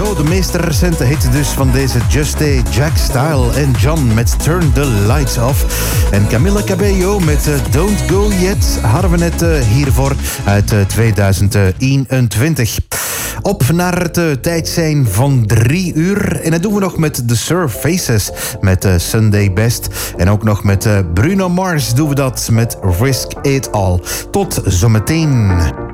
Castillo, de meest recente hit dus van deze Just A, Jack Style en John met Turn the Lights Off. En Camila Cabello met Don't Go Yet hadden we net hiervoor uit 2021. Op naar het tijdzijn van 3 uur. En dat doen we nog met The Surfaces met Sunday Best. En ook nog met Bruno Mars doen we dat met Risk It All. Tot zometeen.